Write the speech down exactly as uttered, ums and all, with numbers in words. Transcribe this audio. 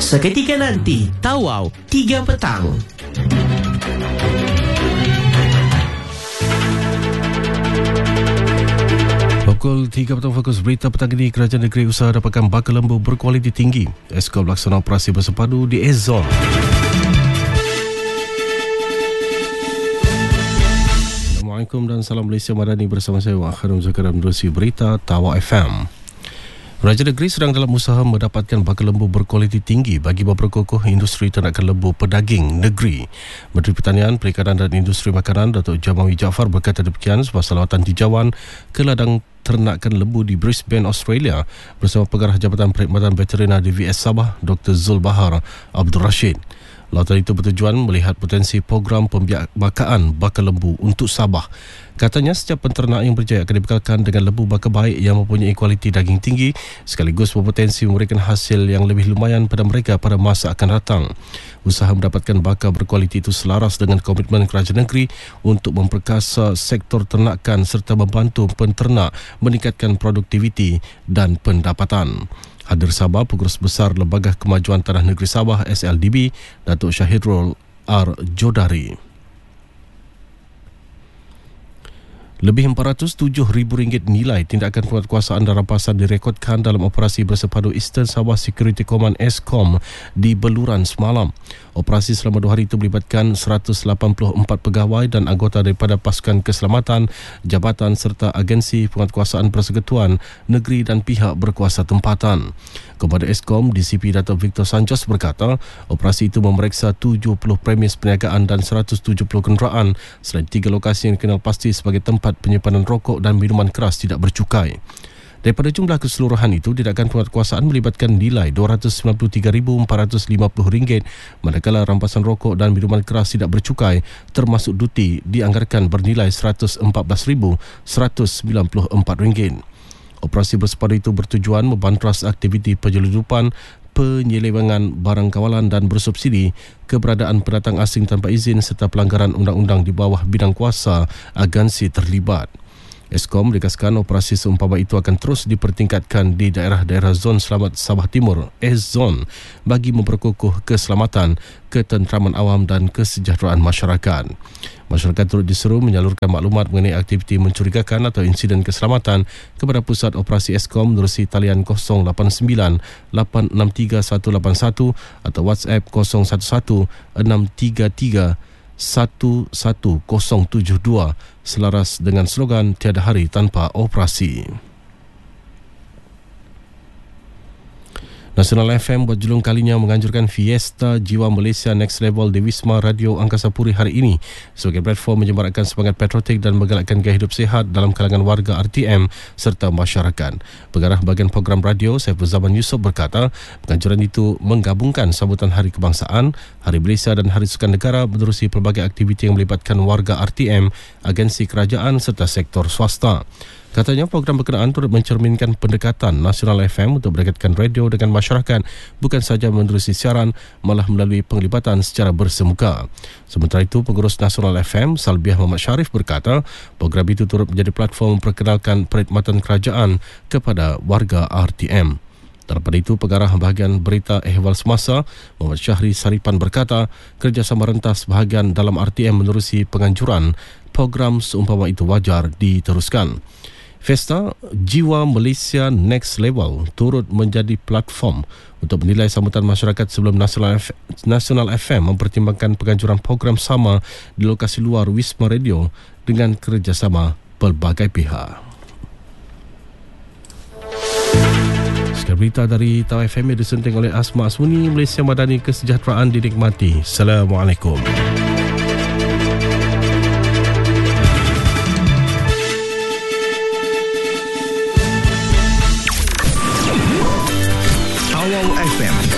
Seketika nanti, Tawau, tiga petang. Pukul tiga petang, fokus berita petang ini. Kerajaan Negeri Usaha dapatkan bakal lembu berkualiti tinggi. Eskom laksana operasi bersepadu di Ezon. Assalamualaikum dan salam Malaysia Madani, bersama saya Wak Khairul Zakaria menerusi berita Tawau F M. Kerajaan Negeri sedang dalam usaha mendapatkan bakal lembu berkualiti tinggi bagi memperkokoh industri ternakan lembu pedaging negeri. Menteri Pertanian, Perikanan dan Industri Makanan Datuk Jamawi Jaafar berkata demikian semasa lawatan tinjauan ke ladang ternakan lembu di Brisbane, Australia bersama Pengarah Jabatan Perkhidmatan Veterina D V S Sabah Doktor Zul Bahar Abdul Rashid. Lawatan itu bertujuan melihat potensi program pembiakaan bakal lembu untuk Sabah. Katanya setiap penternak yang berjaya akan dibekalkan dengan lembu bakal baik yang mempunyai kualiti daging tinggi sekaligus berpotensi memberikan hasil yang lebih lumayan pada mereka pada masa akan datang. Usaha mendapatkan bakal berkualiti itu selaras dengan komitmen kerajaan negeri untuk memperkasa sektor ternakan serta membantu penternak meningkatkan produktiviti dan pendapatan. Hadir Sabah Pengurus Besar Lembaga Kemajuan Tanah Negeri Sabah S L D B Datuk Syahidrul R. Jodari. Lebih empat ratus tujuh ribu ringgit nilai tindakan penguatkuasaan dan rampasan direkodkan dalam operasi bersepadu Eastern Sabah Security Command Eskom di Beluran semalam. Operasi selama dua hari itu melibatkan seratus lapan puluh empat pegawai dan anggota daripada pasukan keselamatan, jabatan serta agensi penguatkuasaan persekutuan negeri dan pihak berkuasa tempatan. Kepada Eskom, D C P Datuk Victor Sanjos berkata, operasi itu memeriksa tujuh puluh premis perniagaan dan seratus tujuh puluh kenderaan selain tiga lokasi yang dikenal pasti sebagai tempat penyimpanan rokok dan minuman keras tidak bercukai. Daripada jumlah keseluruhan itu, tindakan penguatkuasaan melibatkan nilai dua ratus sembilan puluh tiga ribu empat ratus lima puluh ringgit, manakala rampasan rokok dan minuman keras tidak bercukai termasuk duti dianggarkan bernilai seratus empat belas ribu seratus sembilan puluh empat ringgit. Operasi bersepadu itu bertujuan membantras aktiviti penyeludupan, penyelewengan barang kawalan dan bersubsidi, keberadaan pendatang asing tanpa izin serta pelanggaran undang-undang di bawah bidang kuasa agensi terlibat. Eskom menegaskan operasi seumpama itu akan terus dipertingkatkan di daerah-daerah Zon Selamat Sabah Timur (S-Zone) bagi memperkukuh keselamatan, ketenteraman awam dan kesejahteraan masyarakat. Masyarakat turut diseru menyalurkan maklumat mengenai aktiviti mencurigakan atau insiden keselamatan kepada Pusat Operasi Eskom menerusi talian kosong lapan sembilan lapan enam tiga satu lapan satu atau WhatsApp kosong satu satu enam tiga tiga satu satu kosong tujuh dua selaras dengan slogan tiada hari tanpa operasi. Nasional F M buat julung kalinya menganjurkan Fiesta Jiwa Malaysia Next Level di Wisma Radio Angkasa Puri hari ini sebagai platform menyemarakkan semangat patriotik dan menggalakkan gaya hidup sihat dalam kalangan warga R T M serta masyarakat. Pengarah bahagian program radio Saiful Zaman Yusof berkata, penganjuran itu menggabungkan sambutan Hari Kebangsaan, Hari Malaysia dan Hari Sukan Negara menerusi pelbagai aktiviti yang melibatkan warga R T M, agensi kerajaan serta sektor swasta. Katanya program berkenaan turut mencerminkan pendekatan Nasional F M untuk mendekatkan radio dengan masyarakat bukan sahaja menerusi siaran, malah melalui penglibatan secara bersemuka. Sementara itu, Pengurus Nasional F M Salbiah Muhammad Sharif berkata program itu turut menjadi platform memperkenalkan perkhidmatan kerajaan kepada warga R T M. Daripada itu, Pengarah Bahagian Berita Ehwal Semasa Muhammad Syahri Saripan berkata kerjasama rentas bahagian dalam R T M menerusi penganjuran program seumpama itu wajar diteruskan. Festa Jiwa Malaysia Next Level turut menjadi platform untuk menilai sambutan masyarakat sebelum Nasional F- Nasional F M mempertimbangkan penganjuran program sama di lokasi luar Wisma Radio dengan kerjasama pelbagai pihak. Sekian berita dari Tawau F M yang disunting oleh Asma Asmuni. Malaysia Madani, kesejahteraan dinikmati. Assalamualaikum.